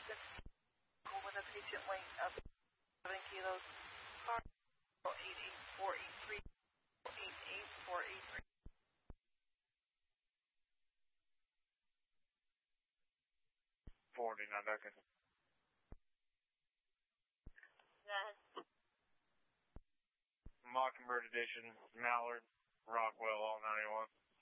with a patient weight of 7 kilos. Car 88483, 88483. 49 seconds. Mockingbird Edition, Mallard, Rockwell, all 91.